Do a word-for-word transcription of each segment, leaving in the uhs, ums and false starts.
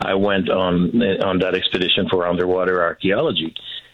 I went on on that expedition for underwater archaeology.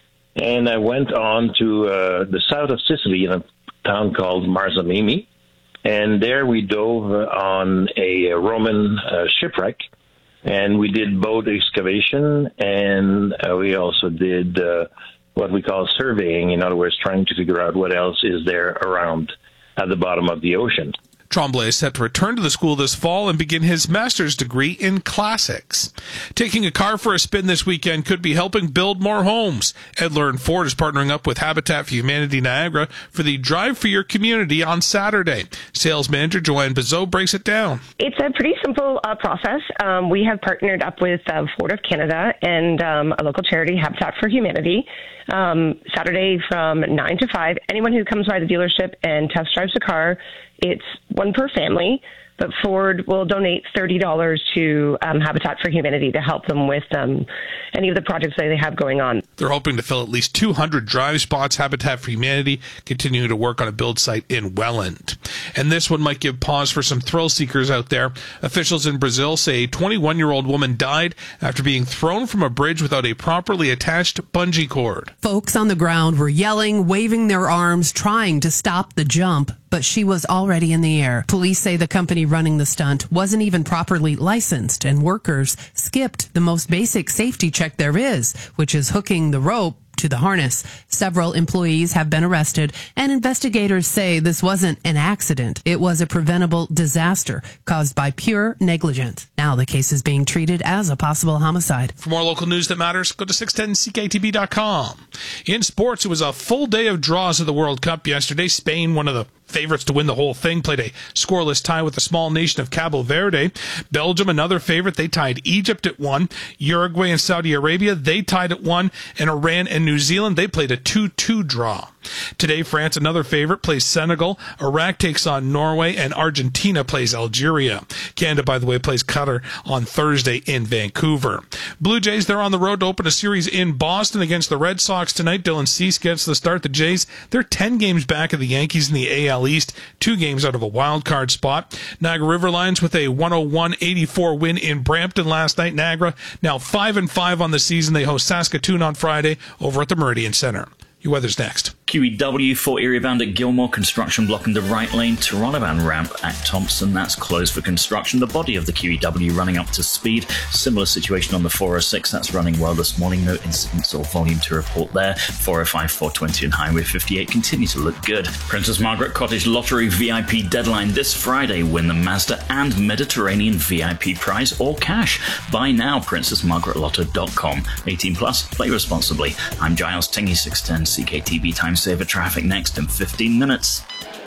And I went on to uh, the south of Sicily in a town called Marzamemi. And there we dove on a Roman uh, shipwreck. And we did boat excavation, and uh, we also did uh, what we call surveying, in other words, trying to figure out what else is there around at the bottom of the ocean. Tremblay is set to return to the school this fall and begin his master's degree in classics. Taking a car for a spin this weekend could be helping build more homes. Edler and Ford is partnering up with Habitat for Humanity Niagara for the Drive for Your Community on Saturday. Sales manager Joanne Bizot breaks it down. It's a pretty simple uh, process. Um, we have partnered up with uh, Ford of Canada and um, a local charity, Habitat for Humanity. Um, Saturday from nine to five, anyone who comes by the dealership and test drives a car, it's one per family, but Ford will donate thirty dollars to um, Habitat for Humanity to help them with um, any of the projects that they have going on. They're hoping to fill at least two hundred drive spots. Habitat for Humanity continuing to work on a build site in Welland. And this one might give pause for some thrill seekers out there. Officials in Brazil say a twenty-one-year-old woman died after being thrown from a bridge without a properly attached bungee cord. Folks on the ground were yelling, waving their arms, trying to stop the jump, but she was already in the air. Police say the company running the stunt wasn't even properly licensed, and workers skipped the most basic safety check there is, which is hooking the rope to the harness. Several employees have been arrested, and investigators say this wasn't an accident. It was a preventable disaster caused by pure negligence. Now the case is being treated as a possible homicide. For more local news that matters, go to six ten C K T B dot com. In sports, it was a full day of draws of the World Cup yesterday. Spain, one of the favorites to win the whole thing, played a scoreless tie with the small nation of Cabo Verde. Belgium, another favorite, they tied Egypt at one. Uruguay and Saudi Arabia, they tied at one. And Iran and New Zealand, they played a two two draw. Today, France, another favorite, plays Senegal. Iraq takes on Norway, and Argentina plays Algeria. Canada, by the way, plays Qatar on Thursday in Vancouver. Blue Jays, they're on the road to open a series in Boston against the Red Sox tonight. Dylan Cease gets the start. The Jays, they're ten games back of the Yankees in the A L East, two games out of a wild card spot. Niagara River Lions with a one oh one eighty-four win in Brampton last night. Niagara now five and five on the season. They host Saskatoon on Friday over at the Meridian Center. Your weather's next. Q E W for area bound at Gilmore. Construction blocking the right lane. Toronto bound ramp at Thompson. That's closed for construction. The body of the Q E W running up to speed. Similar situation on the four oh six. That's running well this morning. No incidents or volume to report there. four oh five, four twenty and Highway fifty-eight continue to look good. Princess Margaret Cottage Lottery V I P deadline this Friday. Win the Mazda and Mediterranean V I P prize or cash. Buy now. princess margaret lotto dot com. eighteen plus. Play responsibly. I'm Giles Tingy, six ten C K T B Time Saver traffic next in fifteen minutes.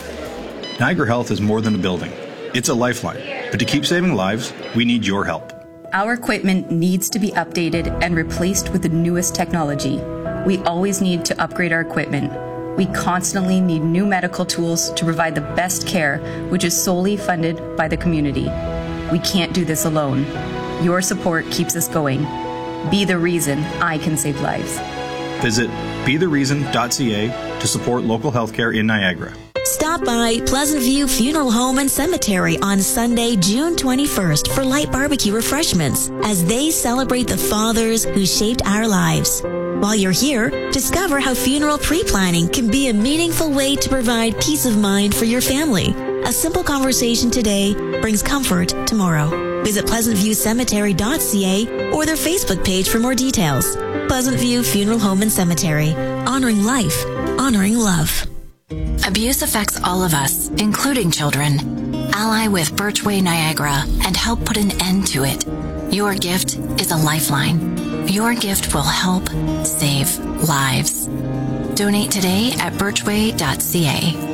Niagara Health is more than a building. It's a lifeline. But to keep saving lives, we need your help. Our equipment needs to be updated and replaced with the newest technology. We always need to upgrade our equipment. We constantly need new medical tools to provide the best care, which is solely funded by the community. We can't do this alone. Your support keeps us going. Be the reason I can save lives. Visit be the reason dot c a to support local healthcare in Niagara. Stop by Pleasant View Funeral Home and Cemetery on Sunday, June twenty-first for light barbecue refreshments as they celebrate the fathers who shaped our lives. While you're here, discover how funeral pre-planning can be a meaningful way to provide peace of mind for your family. A simple conversation today brings comfort tomorrow. Visit pleasant view cemetery dot c a or their Facebook page for more details. Pleasant View Funeral Home and Cemetery. Honoring life. Honoring love. Abuse affects all of us, including children. Ally with Birchway Niagara and help put an end to it. Your gift is a lifeline. Your gift will help save lives. Donate today at birchway dot c a.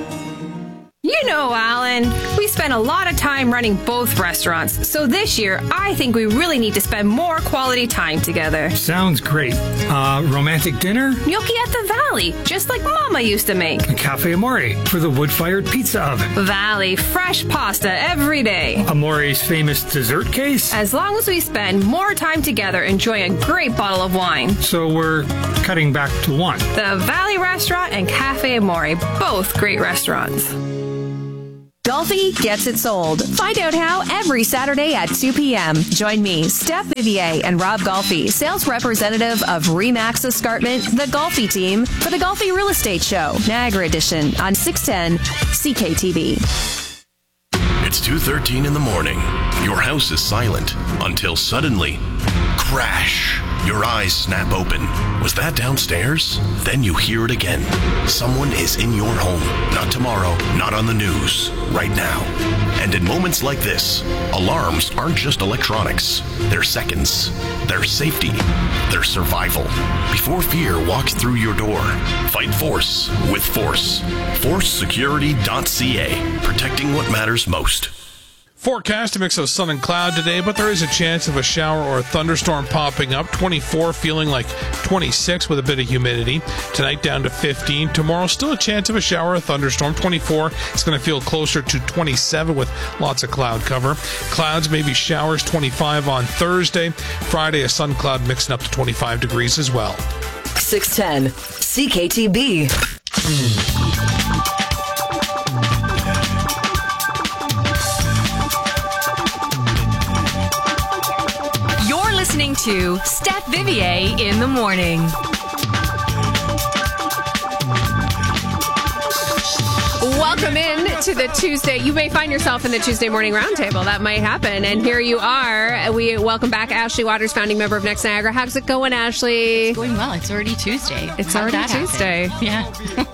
You know, Alan, we spent a lot of time running both restaurants, so this year I think we really need to spend more quality time together. Sounds great. Uh, romantic dinner? Gnocchi at the Valley, just like Mama used to make. A Cafe Amore for the wood-fired pizza oven. Valley, fresh pasta every day. Amore's famous dessert case? As long as we spend more time together enjoying a great bottle of wine. So we're cutting back to one. The Valley Restaurant and Cafe Amore, both great restaurants. Golfi gets it sold. Find out how every Saturday at two p.m. Join me, Steph Vivier, and Rob Golfi, sales representative of Remax Escarpment, the Golfi team, for the Golfi Real Estate Show, Niagara Edition, on six ten C K T V. It's two thirteen in the morning. Your house is silent until suddenly, crash. Your eyes snap open. Was that downstairs? Then you hear it again. Someone is in your home. Not tomorrow, not on the news. Right now. And in moments like this, alarms aren't just electronics. They're seconds. They're safety. They're survival. Before fear walks through your door, fight force with force. force security dot c a. Protecting what matters most. Forecast, a mix of sun and cloud today, but there is a chance of a shower or a thunderstorm popping up. twenty-four, feeling like twenty-six with a bit of humidity. Tonight down to fifteen. Tomorrow, still a chance of a shower or thunderstorm. twenty-four, it's going to feel closer to twenty-seven with lots of cloud cover. Clouds, maybe showers, twenty-five on Thursday. Friday, a sun cloud mixing up to twenty-five degrees as well. six ten C K T B. Listening to Steph Vivier in the morning. Welcome in to the Tuesday. You may find yourself in the Tuesday morning roundtable. That might happen. And here you are. We welcome back Ashley Waters, founding member of Next Niagara. How's it going, Ashley? It's going well. It's already Tuesday. It's How'd already Tuesday. Happen? Yeah.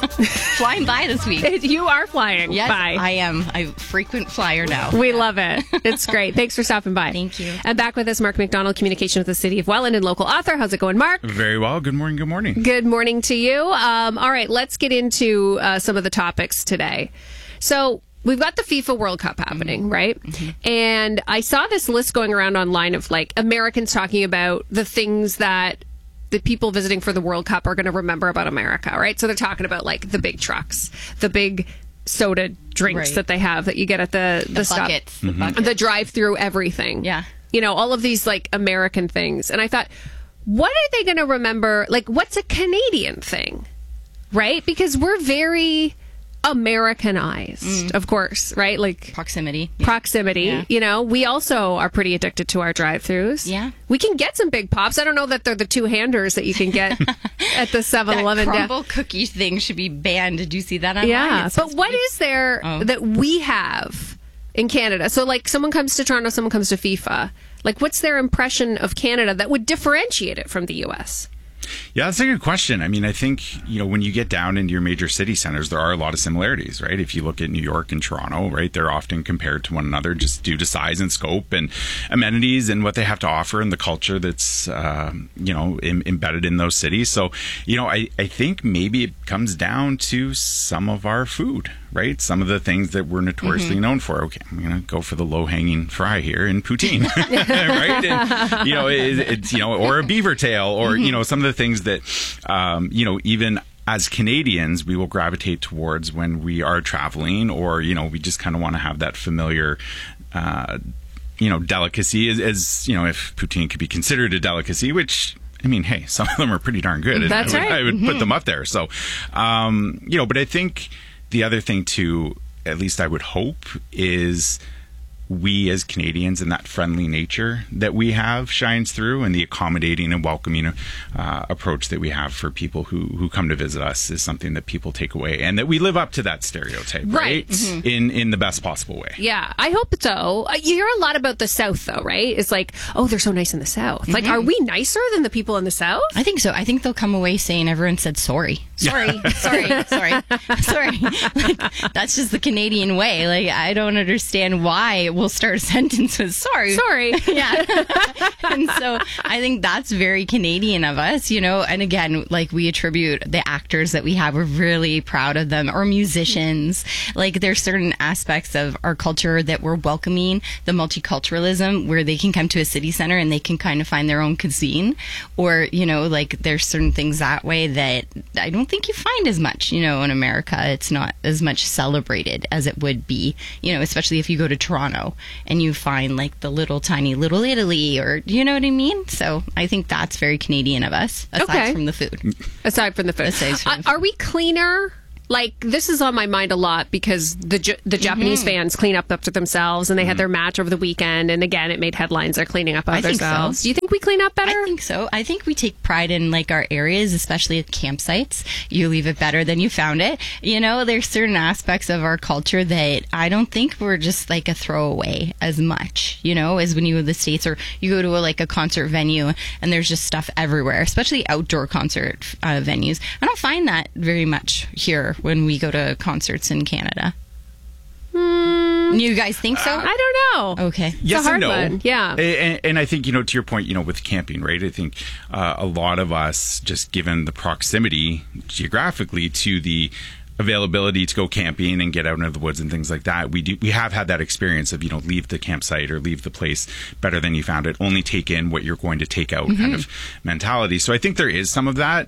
Flying by this week. You are flying yes, by. I am. I'm a frequent flyer now. We love it. It's great. Thanks for stopping by. Thank you. And back with us, Mark McDonald, communication with the City of Welland and local author. How's it going, Mark? Very well. Good morning. Good morning. Good morning to you. Um, all right, let's get into uh, some of the topics today. So we've got the FIFA World Cup happening, mm-hmm. right? Mm-hmm. And I saw this list going around online of like Americans talking about the things that the people visiting for the World Cup are going to remember about America, right? So they're talking about like the big trucks, the big soda drinks right. that they have that you get at the the, the stop, buckets, mm-hmm. the, buckets. the drive-through everything. Yeah. You know, all of these like American things. And I thought, what are they going to remember? Like, what's a Canadian thing, right? Because we're very Americanized, mm. of course, right? Like proximity. Yeah. Proximity. Yeah. You know, we also are pretty addicted to our drive-thrus. Yeah. We can get some big pops. I don't know that they're the two-handers that you can get at the seven eleven. That crumble cookie thing should be banned. Did you see that online? Yeah. But what is there oh. that we have in Canada? So, like, someone comes to Toronto, someone comes to FIFA. Like, what's their impression of Canada that would differentiate it from the U S? Yeah, that's a good question. I mean, I think, you know, when you get down into your major city centers, there are a lot of similarities, right? If you look at New York and Toronto, right, they're often compared to one another just due to size and scope and amenities and what they have to offer and the culture that's, uh, you know, im- embedded in those cities. So, you know, I, I think maybe it comes down to some of our food, right? Some of the things that we're notoriously mm-hmm. known for. Okay, I'm going to go for the low-hanging fry here in poutine, right? And, you know, it, it's, you know, or a beaver tail or, mm-hmm. you know, some of the things that, um, you know, even as Canadians, we will gravitate towards when we are traveling or, you know, we just kind of want to have that familiar, uh, you know, delicacy as, as, you know, if poutine could be considered a delicacy, which... I mean, hey, some of them are pretty darn good. That's I would, right. I would mm-hmm. put them up there. So, um, you know, but I think the other thing too, at least I would hope, is we as Canadians and that friendly nature that we have shines through, and the accommodating and welcoming uh, approach that we have for people who, who come to visit us is something that people take away, and that we live up to that stereotype, right? Right. Mm-hmm. In in the best possible way. Yeah, I hope so. You hear a lot about the South, though, right? It's like, oh, they're so nice in the South. Mm-hmm. Like, are we nicer than the people in the South? I think so. I think they'll come away saying everyone said sorry. Sorry, sorry, sorry, sorry. Like, that's just the Canadian way. Like, I don't understand why we'll start a sentence with sorry. Sorry. Yeah. And so I think that's very Canadian of us, you know. And again, like, we attribute the actors that we have, we're really proud of them, or musicians. Like, there's certain aspects of our culture that we're welcoming, the multiculturalism, where they can come to a city center and they can kind of find their own cuisine. Or, you know, like, there's certain things that way that I don't think you find as much, you know, in America. It's not as much celebrated as it would be, you know, especially if you go to Toronto and you find like the little tiny Little Italy, or, you know what I mean? So I think that's very Canadian of us, aside okay. from the food. Aside from the food. Aside from uh, the food. Are we cleaner Like, this is on my mind a lot because the J- the Japanese Mhm. fans clean up after themselves, and they had their match over the weekend, and again, it made headlines. They're cleaning up I after think themselves. so. Do you think we clean up better? I think so. I think we take pride in like our areas, especially at campsites. You leave it better than you found it. You know, there's certain aspects of our culture that I don't think we're just like a throwaway as much, you know, as when you go to the States or you go to a, like a concert venue and there's just stuff everywhere, especially outdoor concert uh, venues. I don't find that very much here when we go to concerts in Canada. Hmm. You guys think so? I don't know. Okay. It's a hard one. Yeah. And, and I think, you know, to your point, you know, with camping, right? I think uh, a lot of us, just given the proximity geographically to the availability to go camping and get out into the woods and things like that, we do we have had that experience of, you know, leave the campsite or leave the place better than you found it, only take in what you're going to take out Mm-hmm. kind of mentality. So I think there is some of that.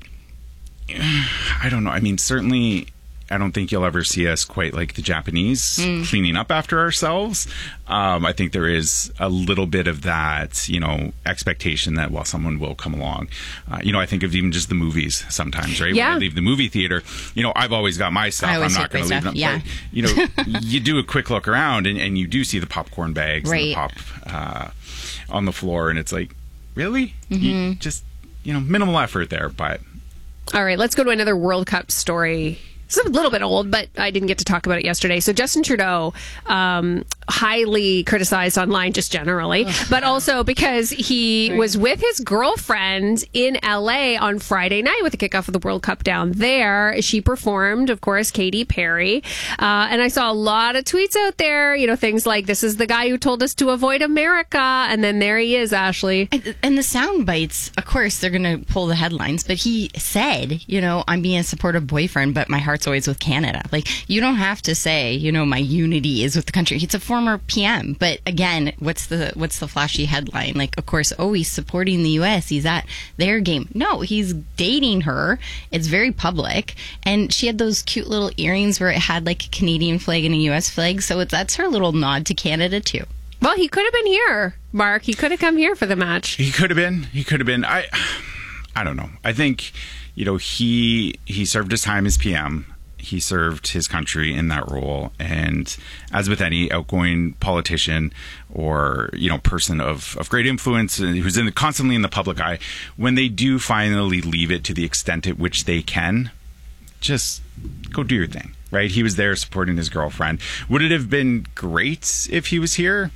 I don't know. I mean, certainly I don't think you'll ever see us quite like the Japanese Mm. cleaning up after ourselves. Um, I think there is a little bit of that, you know, expectation that, well, someone will come along. Uh, you know, I think of even just the movies sometimes, right? Yeah. When I leave the movie theater, you know, I've always got my stuff. I I'm always not take my going to leave stuff, them. yeah. But, you know, you do a quick look around and, and you do see the popcorn bags and the Right. pop uh, on the floor. And it's like, really? You Mhm. just, you know, minimal effort there, but... All right, let's go to another World Cup story. It's a little bit old, but I didn't get to talk about it yesterday. So Justin Trudeau, um, highly criticized online just generally, but also because he was with his girlfriend in L A on Friday night with the kickoff of the World Cup down there. She performed, of course, Katy Perry. Uh, and I saw a lot of tweets out there, you know, things like, this is the guy who told us to avoid America. And then there he is, Ashley. And, and the sound bites, of course, they're going to pull the headlines. But he said, you know, I'm being a supportive boyfriend, but my heart's always with Canada. Like, you don't have to say, you know, my unity is with the country. He's a former P M. But again, what's the what's the flashy headline? Like, of course, oh, he's supporting the U S. He's at their game. No, he's dating her. It's very public. And she had those cute little earrings where it had like a Canadian flag and a U S flag. So it's, that's her little nod to Canada, too. Well, he could have been here, Mark. He could have come here for the match. He could have been. He could have been. I, I don't know. I think, you know, he he served his time as P M. He served his country in that role, and as with any outgoing politician or, you know, person of, of great influence who's in the, constantly in the public eye, when they do finally leave it to the extent at which they can, just go do your thing, right? He was there supporting his girlfriend. Would it have been great if he was here?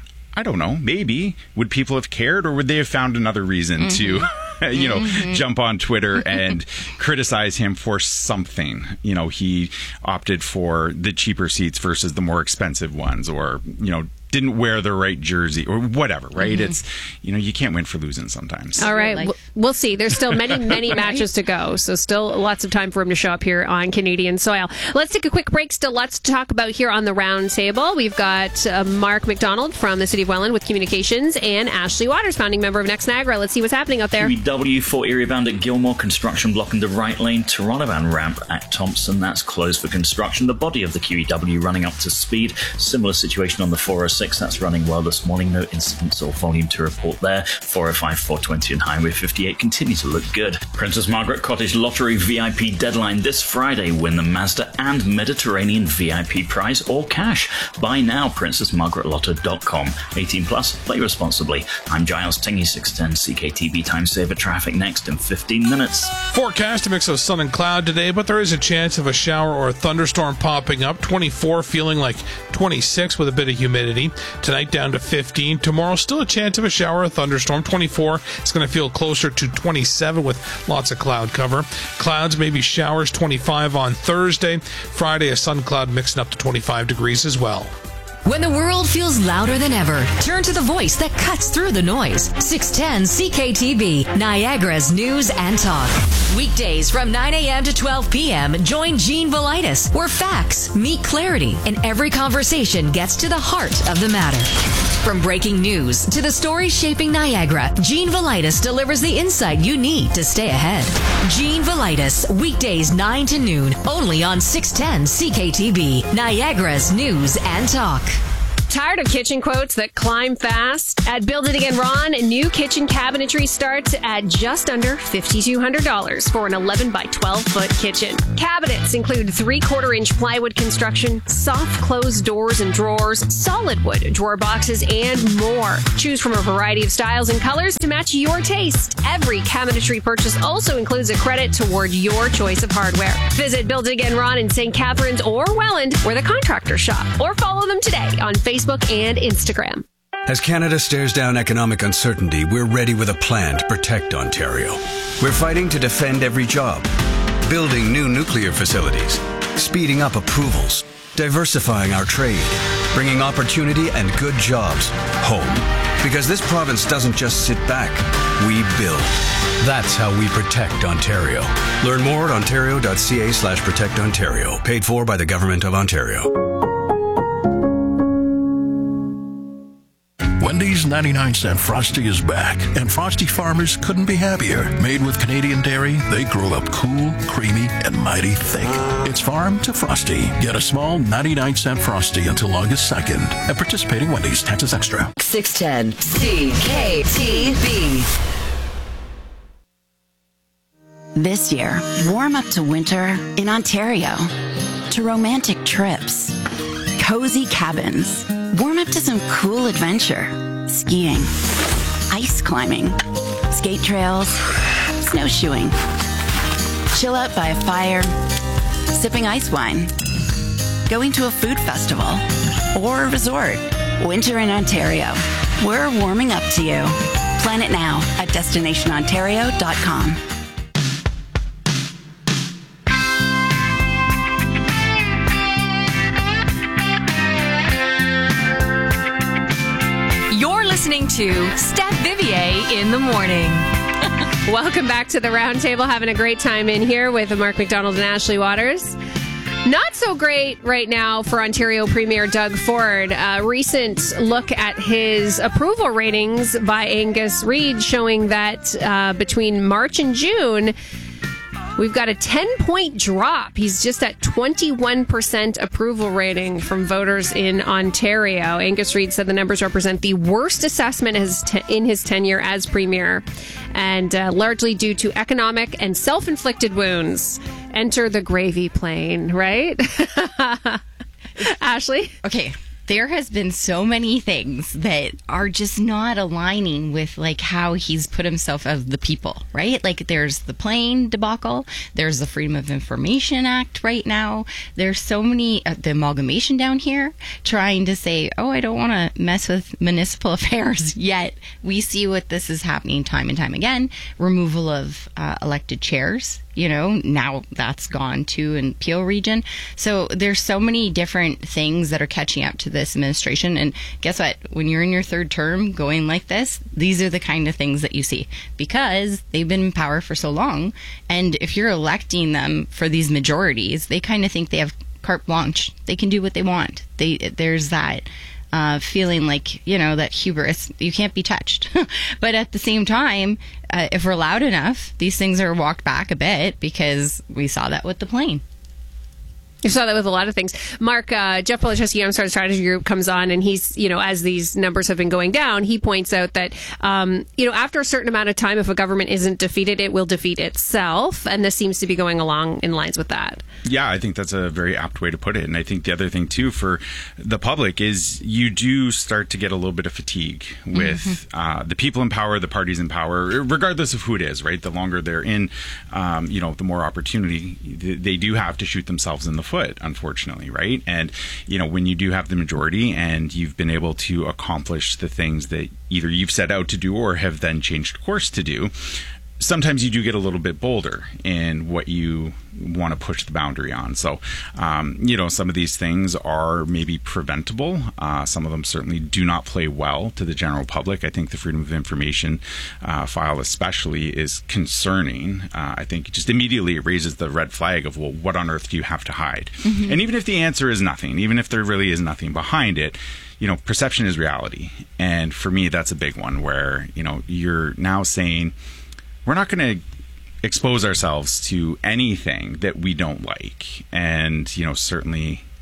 I don't know. Maybe. Would people have cared, or would they have found another reason mm-hmm. to, you know, mm-hmm. jump on Twitter and criticize him for something? You know, he opted for the cheaper seats versus the more expensive ones, or, you know, didn't wear the right jersey or whatever, right? Mm-hmm. It's, you know, you can't win for losing sometimes. All right. We'll, we'll see. There's still many, many matches to go. So still lots of time for him to show up here on Canadian soil. Let's take a quick break. Still lots to talk about here on the round table. We've got uh, Mark McDonald from the City of Welland with Communications and Ashley Waters, founding member of Next Niagara. Let's see what's happening out there. Q E W for area bound at Gilmore, construction blocking the right lane. Toronto ramp at Thompson, that's closed for construction. The body of the Q E W running up to speed. Similar situation on the four oh six, that's running well this morning. No incidents or volume to report there. four oh five, four twenty and Highway fifty-eight continue to look good. Princess Margaret Cottage Lottery V I P deadline this Friday. Win the Mazda and Mediterranean V I P prize or cash. Buy now, princess margaret lotto dot com. eighteen plus, play responsibly. I'm Giles Tingy, six ten C K T B time saver traffic next in fifteen minutes. Forecast a mix of sun and cloud today, but there is a chance of a shower or a thunderstorm popping up. twenty-four feeling like twenty-six with a bit of humidity. Tonight down to fifteen. Tomorrow still a chance of a shower or thunderstorm. twenty-four. It's going to feel closer to twenty-seven with lots of cloud cover. Clouds, maybe showers. twenty-five on Thursday. Friday a sun cloud mixing up to twenty-five degrees as well. When the world feels louder than ever, turn to the voice that cuts through the noise. six ten C K T B, Niagara's News and Talk. Weekdays from nine a.m. to twelve p.m., join Jean Velitis, where facts meet clarity and every conversation gets to the heart of the matter. From breaking news to the stories shaping Niagara, Jean Velitis delivers the insight you need to stay ahead. Jean Velitis, weekdays nine to noon, only on six ten C K T B, Niagara's News and Talk. Tired of kitchen quotes that climb fast? At Build It Again Ron, new kitchen cabinetry starts at just under five thousand two hundred dollars for an eleven by twelve foot kitchen. Cabinets include three-quarter inch plywood construction, soft closed doors and drawers, solid wood drawer boxes, and more. Choose from a variety of styles and colors to match your taste. Every cabinetry purchase also includes a credit toward your choice of hardware. Visit Build It Again Ron in Saint Catharines or Welland, where the contractors shop, or follow them today on Facebook and Instagram. As Canada stares down economic uncertainty, we're ready with a plan to protect Ontario. We're fighting to defend every job, building new nuclear facilities, speeding up approvals, diversifying our trade, bringing opportunity and good jobs home. Because this province doesn't just sit back, we build. That's how we protect Ontario. Learn more at ontario.ca slash protect Ontario. Paid for by the Government of Ontario. Wendy's ninety-nine cent Frosty is back, and Frosty farmers couldn't be happier. Made with Canadian dairy, they grow up cool, creamy, and mighty thick. It's farm to Frosty. Get a small ninety-nine cent Frosty until August second at participating Wendy's. Taxes extra. six ten C K T B. This year, warm up to winter in Ontario. To romantic trips, cozy cabins, warm up to some cool adventure, skiing, ice climbing, skate trails, snowshoeing. Chill out by a fire, sipping ice wine, going to a food festival, or a resort. Winter in Ontario. We're warming up to you. Plan it now at destination ontario dot com. Listening to Steph Vivier in the morning. Welcome back to the Roundtable. Having a great time in here with Mark McDonald and Ashley Waters. Not so great right now for Ontario Premier Doug Ford. A recent look at his approval ratings by Angus Reid showing that uh, between March and June, we've got a ten-point drop. He's just at twenty-one percent approval rating from voters in Ontario. Angus Reid said the numbers represent the worst assessment in his tenure as Premier, and uh, largely due to economic and self-inflicted wounds. Enter the gravy plane, right? Ashley? Okay. There has been so many things that are just not aligning with like how he's put himself of the people, right? Like there's the plane debacle, there's the Freedom of Information Act right now. There's so many, uh, the amalgamation down here trying to say, oh, I don't want to mess with municipal affairs, yet we see what this is happening time and time again. Removal of uh, elected chairs. You know, now that's gone too in Peel region. So there's so many different things that are catching up to this administration. And guess what? When you're in your third term going like this, these are the kind of things that you see because they've been in power for so long. And if you're electing them for these majorities, they kind of think they have carte blanche. They can do what they want. They there's that. Uh, feeling like, you know, that hubris, you can't be touched. But at the same time, uh, if we're loud enough, these things are walked back a bit because we saw that with the plane. You saw that with a lot of things. Mark, uh, Jeff Polichewski, Youngstar Strategy Group, comes on, and he's, you know, as these numbers have been going down, he points out that, um, you know, after a certain amount of time, if a government isn't defeated, it will defeat itself. And this seems to be going along in lines with that. Yeah, I think that's a very apt way to put it. And I think the other thing, too, for the public is you do start to get a little bit of fatigue with mm-hmm. uh, the people in power, the parties in power, regardless of who it is, right? The longer they're in, um, you know, the more opportunity they do have to shoot themselves in the foot, unfortunately, right? And, you know, when you do have the majority and you've been able to accomplish the things that either you've set out to do or have then changed course to do, sometimes you do get a little bit bolder in what you want to push the boundary on. So, um, you know, some of these things are maybe preventable. Uh, some of them certainly do not play well to the general public. I think the Freedom of Information uh, file especially is concerning. Uh, I think just immediately it raises the red flag of, well, what on earth do you have to hide? Mm-hmm. And even if the answer is nothing, even if there really is nothing behind it, you know, perception is reality. And for me, that's a big one where, you know, you're now saying, we're not going to expose ourselves to anything that we don't like. And, you know, certainly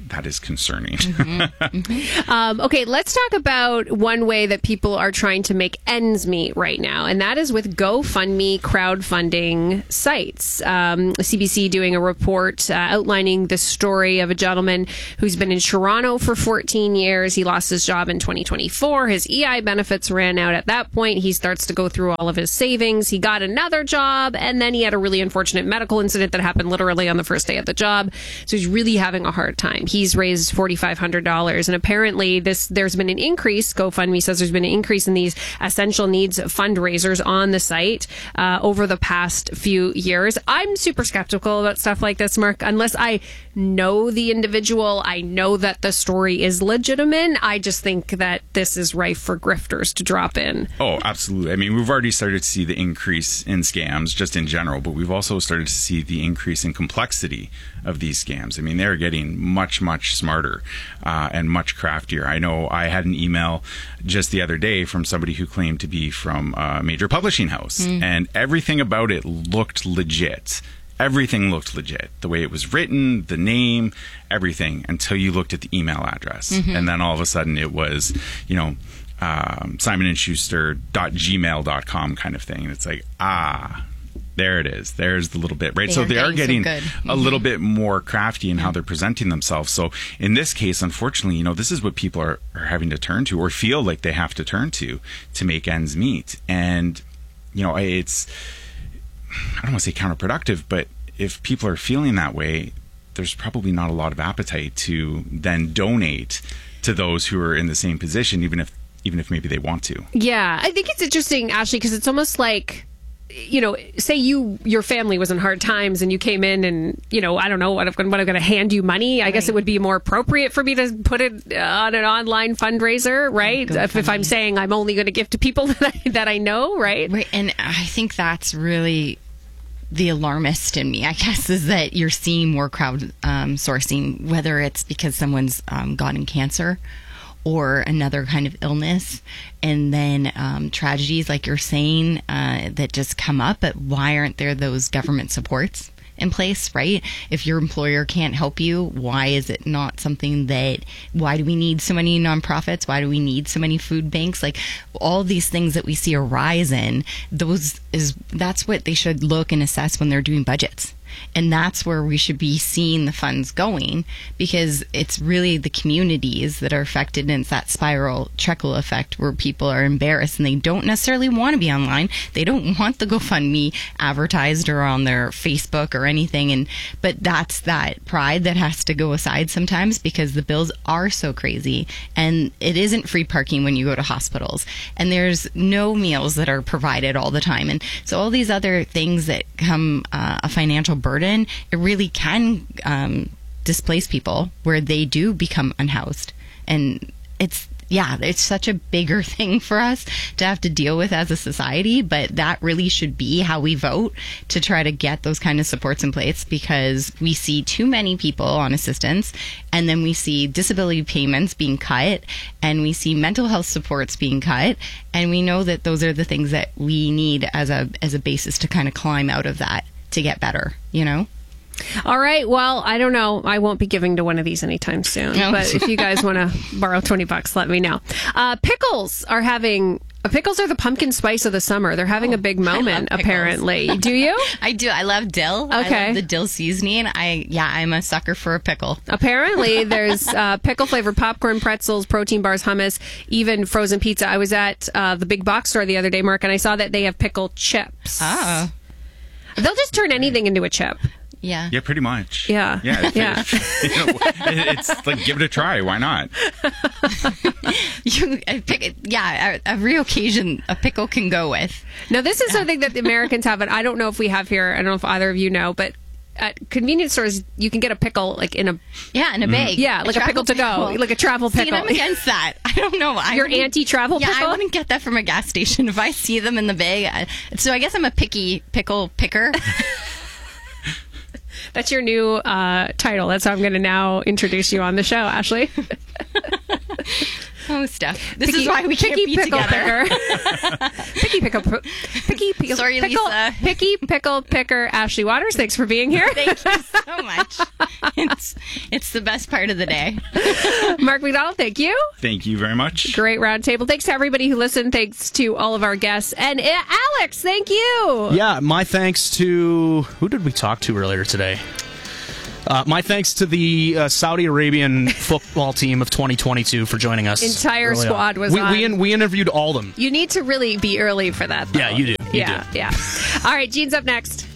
that is concerning. Mm-hmm. Mm-hmm. Um, okay, let's talk about one way that people are trying to make ends meet right now, and that is with GoFundMe crowdfunding sites. Um, C B C doing a report uh, outlining the story of a gentleman who's been in Toronto for fourteen years. He lost his job in twenty twenty-four. His E I benefits ran out at that point. He starts to go through all of his savings. He got another job, and then he had a really unfortunate medical incident that happened literally on the first day of the job. So he's really having a hard time. He's raised four thousand five hundred dollars, and apparently this there's been an increase. GoFundMe says there's been an increase in these essential needs fundraisers on the site uh, over the past few years. I'm super skeptical about stuff like this, Mark, unless I know the individual. I know that the story is legitimate. I just think that this is rife for grifters to drop in. Oh, absolutely. I mean, we've already started to see the increase in scams just in general, but we've also started to see the increase in complexity of these scams. I mean, they're getting much, much smarter uh, and much craftier. I know I had an email just the other day from somebody who claimed to be from a major publishing house, mm. and everything about it looked legit. Everything looked legit. The way it was written, the name, everything, until you looked at the email address. Mm-hmm. And then all of a sudden it was, you know, um, simon and schuster dot gmail dot com kind of thing. And it's like, ah, there it is. There's the little bit, right? They so are they are getting so mm-hmm. a little bit more crafty in how they're presenting themselves. So in this case, unfortunately, you know, this is what people are, are having to turn to or feel like they have to turn to to make ends meet. And, you know, it's, I don't want to say counterproductive, but if people are feeling that way, there's probably not a lot of appetite to then donate to those who are in the same position, even if even if maybe they want to. Yeah, I think it's interesting, Ashley, because it's almost like, you know, say you your family was in hard times and you came in and, you know, I don't know what if what I'm going to hand you money. I right. guess it would be more appropriate for me to put it on an online fundraiser, right? If, if I'm saying I'm only going to give to people that I, that I know, right? Right, and I think that's really the alarmist in me, I guess, is that you're seeing more crowd um, sourcing, whether it's because someone's um, gotten cancer or another kind of illness, and then um, tragedies, like you're saying, uh, that just come up. But why aren't there those government supports in place, right? If your employer can't help you, why is it not something that, why do we need so many nonprofits? Why do we need so many food banks? Like all these things that we see a rise in, those is, that's what they should look and assess when they're doing budgets. And that's where we should be seeing the funds going, because it's really the communities that are affected, and it's that spiral trickle effect where people are embarrassed and they don't necessarily want to be online. They don't want the GoFundMe advertised or on their Facebook or anything. And but that's that pride that has to go aside sometimes, because the bills are so crazy, and it isn't free parking when you go to hospitals, and there's no meals that are provided all the time. And so all these other things that come uh, a financial burden, it really can um, displace people where they do become unhoused. And it's, yeah, it's such a bigger thing for us to have to deal with as a society, but that really should be how we vote, to try to get those kind of supports in place, because we see too many people on assistance, and then we see disability payments being cut, and we see mental health supports being cut, and we know that those are the things that we need as a as a basis to kind of climb out of that to get better, you know? All right. Well, I don't know. I won't be giving to one of these anytime soon. No. But if you guys want to borrow twenty bucks, let me know. Uh, pickles are having... Uh, pickles are the pumpkin spice of the summer. They're having oh, a big moment, apparently. Do you? I do. I love dill. Okay. I love the dill seasoning. I Yeah, I'm a sucker for a pickle. Apparently, there's uh, pickle-flavored popcorn, pretzels, protein bars, hummus, even frozen pizza. I was at uh, the big box store the other day, Mark, and I saw that they have pickle chips. Oh. They'll just turn anything into a chip. Yeah. Yeah, pretty much. Yeah. Yeah. yeah. You know, it's like, give it a try. Why not? you, a pick, yeah, every occasion a pickle can go with. Now, this is something that the Americans have, and I don't know if we have here. I don't know if either of you know, but at convenience stores, you can get a pickle like in a yeah in a bag. Yeah, like a, a pickle to go, like a travel pickle. See, I'm against that. I don't know. I You're anti-travel yeah, pickle? I wouldn't get that from a gas station if I see them in the bag. I, so I guess I'm a picky pickle picker. That's your new uh, title. That's how I'm going to now introduce you on the show, Ashley. Oh, Steph. This Picky- is why we can't picky be pickle together. picker. Picky pickle, picky pickle, Sorry, pickle, Lisa. picky pickle picker. Ashley Waters, thanks for being here. Thank you so much. It's it's the best part of the day. Mark McDonald, thank you. Thank you very much. Great roundtable. Thanks to everybody who listened. Thanks to all of our guests. And uh, Alex, thank you. Yeah, my thanks to... Who did we talk to earlier today? Uh, my thanks to the uh, Saudi Arabian football team of twenty twenty-two for joining us. Entire early squad on. was we, on. We, in, we interviewed all of them. You need to really be early for that, though. Yeah, you do. You yeah, do. yeah. All right, Gene's up next.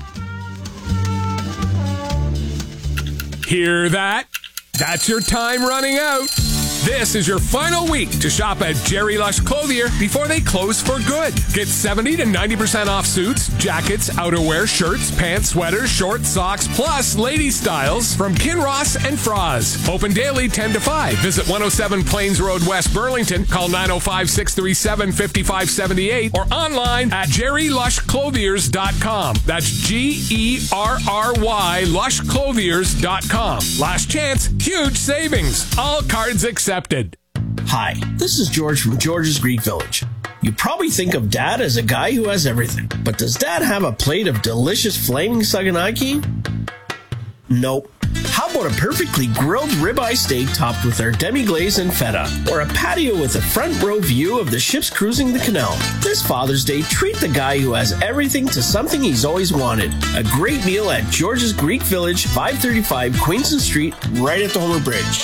Hear that? That's your time running out. This is your final week to shop at Jerry Lush Clothier before they close for good. Get seventy to ninety percent off suits, jackets, outerwear, shirts, pants, sweaters, shorts, socks, plus lady styles from Kinross and Froz. Open daily ten to five. Visit one oh seven Plains Road, West Burlington. Call nine oh five, six three seven, five five seven eight or online at jerry lush clothiers dot com. That's G E R R Y lush clothiers dot com. Last chance, huge savings. All cards accepted. Hi, this is George from George's Greek Village. You probably think of Dad as a guy who has everything, but does Dad have a plate of delicious flaming saganaki? Nope. How about a perfectly grilled ribeye steak topped with our demi-glaze and feta? Or a patio with a front row view of the ships cruising the canal? This Father's Day, treat the guy who has everything to something he's always wanted. A great meal at George's Greek Village, five thirty-five Queenston Street, right at the Homer Bridge.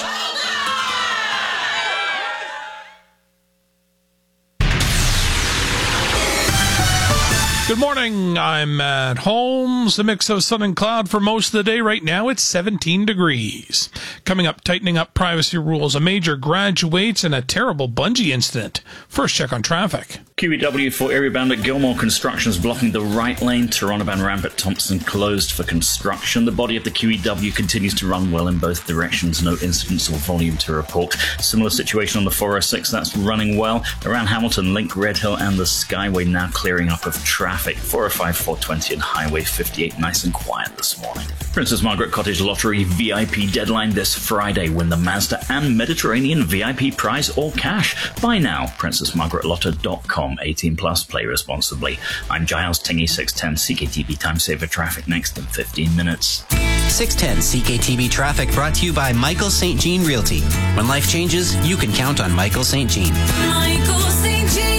Good morning. I'm Matt Holmes. The mix of sun and cloud for most of the day. Right now, it's seventeen degrees. Coming up, tightening up privacy rules. A major graduates and a terrible bungee incident. First check on traffic. Q E W for area bound at Gilmore. Construction is blocking the right lane. Toronto-bound ramp at Thompson closed for construction. The body of the Q E W continues to run well in both directions. No incidents or volume to report. Similar situation on the four oh six. That's running well. Around Hamilton, Link, Red Hill and the Skyway now clearing up of traffic. four oh five, four twenty and Highway fifty-eight nice and quiet this morning. Princess Margaret Cottage Lottery V I P deadline this Friday. Win the Mazda and Mediterranean V I P prize or cash. Buy now. princess margaret lotter dot com. eighteen plus. Play responsibly. I'm Giles Tingy, six ten C K T V Time Saver Traffic next in fifteen minutes. six ten C K T V Traffic brought to you by Michael Saint Jean Realty. When life changes, you can count on Michael Saint Jean. Michael Saint Jean.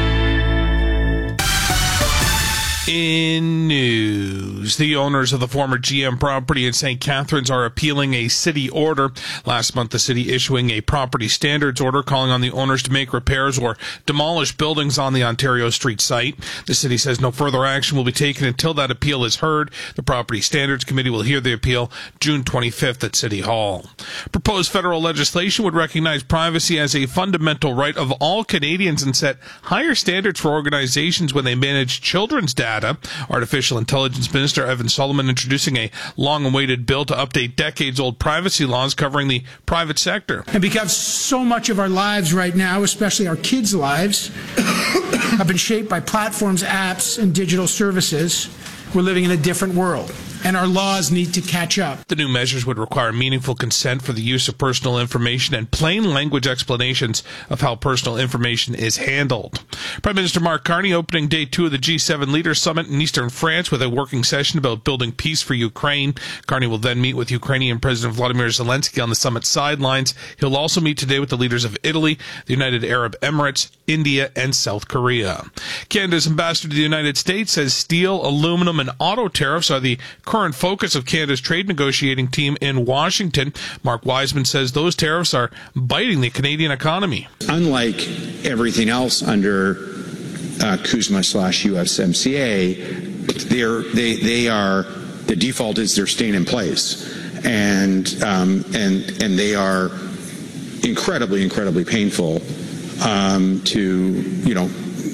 In news, the owners of the former G M property in Saint Catharines are appealing a city order. Last month, the city issuing a property standards order calling on the owners to make repairs or demolish buildings on the Ontario Street site. The city says no further action will be taken until that appeal is heard. The Property Standards Committee will hear the appeal June twenty-fifth at City Hall. Proposed federal legislation would recognize privacy as a fundamental right of all Canadians and set higher standards for organizations when they manage children's data. Artificial Intelligence Minister Evan Solomon introducing a long-awaited bill to update decades-old privacy laws covering the private sector. And because so much of our lives right now, especially our kids' lives, have been shaped by platforms, apps, and digital services, we're living in a different world, and our laws need to catch up. The new measures would require meaningful consent for the use of personal information and plain language explanations of how personal information is handled. Prime Minister Mark Carney opening day two of the G seven Leaders Summit in Eastern France with a working session about building peace for Ukraine. Carney will then meet with Ukrainian President Vladimir Zelensky on the summit sidelines. He'll also meet today with the leaders of Italy, the United Arab Emirates, India, and South Korea. Canada's ambassador to the United States says steel, aluminum, and auto tariffs are the current focus of Canada's trade negotiating team in Washington. Mark Wiseman says those tariffs are biting the Canadian economy. Unlike everything else under uh, CUSMA slash U S M C A, they're, they they are the default is they're staying in place, and um, and and they are incredibly incredibly painful um, to you know.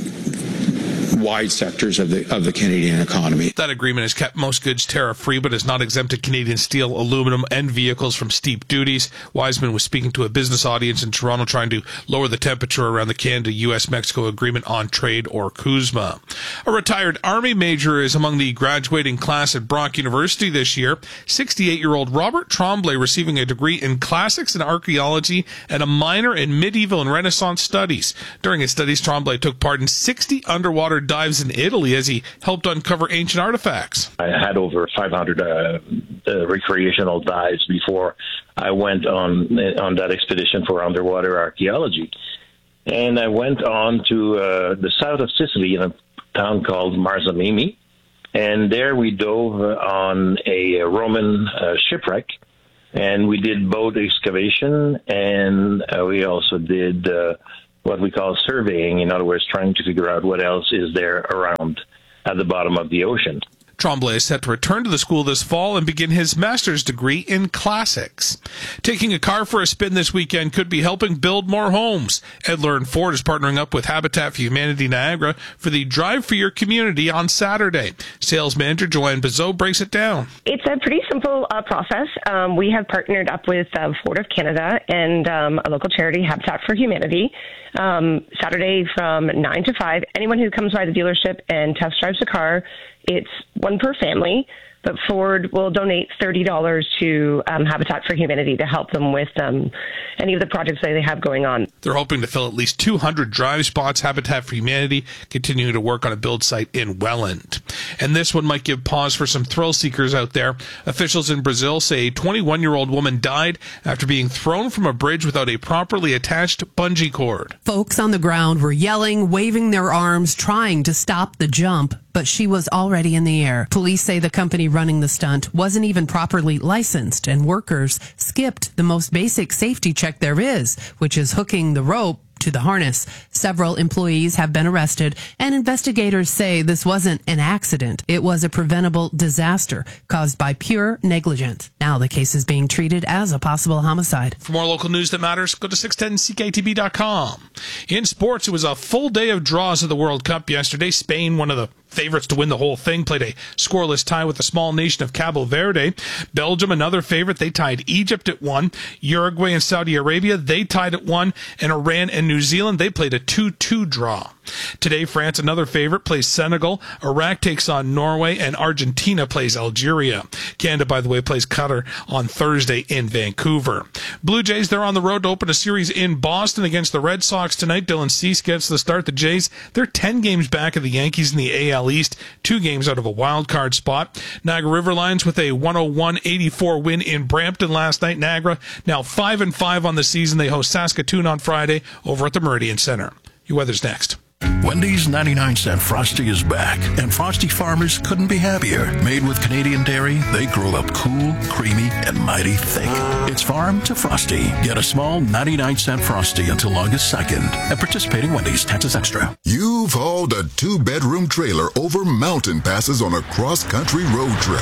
wide sectors of the of the Canadian economy. That agreement has kept most goods tariff-free, but has not exempted Canadian steel, aluminum, and vehicles from steep duties. Wiseman was speaking to a business audience in Toronto trying to lower the temperature around the Canada-U S Mexico Agreement on Trade, or CUSMA. A retired Army major is among the graduating class at Brock University this year. sixty-eight-year-old Robert Tremblay receiving a degree in classics and archaeology and a minor in medieval and Renaissance studies. During his studies, Tremblay took part in sixty underwater dives in Italy as he helped uncover ancient artifacts. I had over five hundred uh, uh, recreational dives before I went on on that expedition for underwater archaeology. And I went on to uh, the south of Sicily in a town called Marzamemi. And there we dove on a Roman uh, shipwreck. And we did boat excavation, and uh, we also did uh, what we call surveying. In other words, trying to figure out what else is there around at the bottom of the ocean. Tremblay is set to return to the school this fall and begin his master's degree in classics. Taking a car for a spin this weekend could be helping build more homes. Edler and Ford is partnering up with Habitat for Humanity Niagara for the Drive for Your Community on Saturday. Sales manager Joanne Bizot breaks it down. It's a pretty simple uh, process. Um, we have partnered up with uh, Ford of Canada and um, a local charity, Habitat for Humanity. Um, Saturday from nine to five, anyone who comes by the dealership and test drives a car, it's one per family, but Ford will donate thirty dollars to um, Habitat for Humanity to help them with um, any of the projects that they have going on. They're hoping to fill at least two hundred drive spots. Habitat for Humanity continuing to work on a build site in Welland. And this one might give pause for some thrill seekers out there. Officials in Brazil say a twenty-one-year-old woman died after being thrown from a bridge without a properly attached bungee cord. Folks on the ground were yelling, waving their arms, trying to stop the jump, but she was already in the air. Police say the company running the stunt wasn't even properly licensed, and workers skipped the most basic safety check there is, which is hooking the rope to the harness. Several employees have been arrested, and investigators say this wasn't an accident. It was a preventable disaster caused by pure negligence. Now the case is being treated as a possible homicide. For more local news that matters, go to six ten C K T B dot com. In sports, it was a full day of draws of the World Cup yesterday. Spain, one of the favorites to win the whole thing, played a scoreless tie with the small nation of Cabo Verde. Belgium, another favorite, they tied Egypt at one. Uruguay and Saudi Arabia, they tied at one. And Iran and New Zealand, they played a two two draw. Today, France, another favorite, plays Senegal. Iraq takes on Norway, and Argentina plays Algeria. Canada, by the way, plays Qatar on Thursday in Vancouver. Blue Jays, they're on the road to open a series in Boston against the Red Sox tonight. Dylan Cease gets the start. The Jays, they're ten games back of the Yankees in the A L East, two games out of a wild card spot. Niagara River Lions with a one oh one eighty-four win in Brampton last night. Niagara now five and five on the season. They host Saskatoon on Friday over at the Meridian Center. Your weather's next. Wendy's ninety-nine cent Frosty is back, and Frosty farmers couldn't be happier. Made with Canadian dairy, they grow up cool, creamy, and mighty thick. It's farm to Frosty. Get a small ninety-nine cent Frosty until August second at participating Wendy's. Taxes extra. You've hauled a two-bedroom trailer over mountain passes on a cross-country road trip.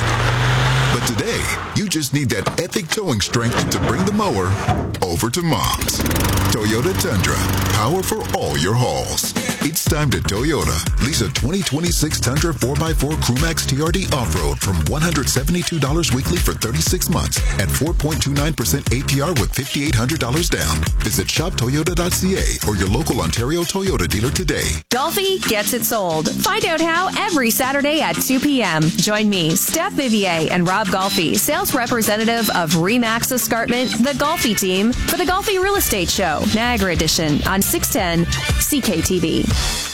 But today, you just need that epic towing strength to bring the mower over to Mom's. Toyota Tundra, power for all your hauls. It's time to Toyota. Lease a twenty twenty-six Tundra four by four Crewmax T R D Off-Road from one hundred seventy-two dollars weekly for thirty-six months at four point two nine percent A P R with five thousand eight hundred dollars down. Visit shop toyota dot c a or your local Ontario Toyota dealer today. Golfi gets it sold. Find out how every Saturday at two p.m. Join me, Steph Vivier, and Rob Golfi, sales representative of Remax Escarpment, the Golfi team, for the Golfi Real Estate Show, Niagara Edition on six ten C K T V.